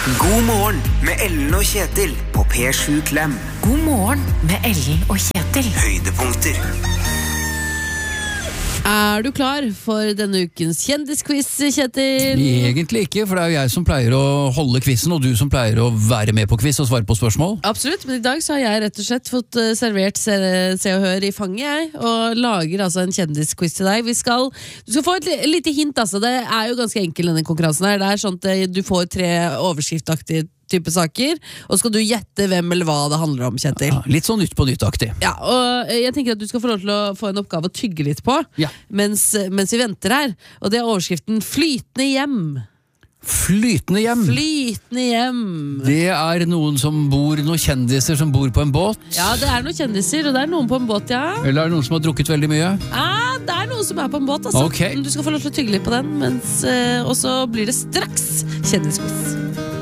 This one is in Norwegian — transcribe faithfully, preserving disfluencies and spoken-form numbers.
God morgen med Ellen og Kjetil på P sju Klem. God morgen med Ellen og Kjetil. Høydepunkter. Er du klar for denne ukens kjendisquiz, Kjetil? Egentlig ikke, for det er jo jeg som pleier å holde quizen, og du som pleier å være med på quiz og svare på spørsmål. Absolutt, men i dag så har jeg rett og slett fått uh, servert Se, se og Hør i fanget, jeg, og lager altså en kjendisquiz til deg. Vi skal, du skal få et li- lite hint, altså. Det er jo ganske enkel denne konkurransen her. Det er sånn at uh, du får tre overskriftaktige type saker, og skal du gjette hvem eller hva det handler om, Kjetil. Ja, litt sånn nytt på nytt-aktig. Ja, og jeg tenker at du skal få lov til å få en oppgave å tygge litt på, Ja. mens, mens vi venter her. Og det er overskriften Flytende hjem. Flytende hjem. Flytende hjem. Det er noen som bor, noen kjendiser som bor på en båt. Ja, det er noen kjendiser, og det er noen på en båt, ja. Eller er det noen som har drukket veldig mye? Ja, det er noen som er på en båt, altså. Ok. Du skal få lov til å tygge litt på den, mens, eh, og så blir det straks kjendisquiz.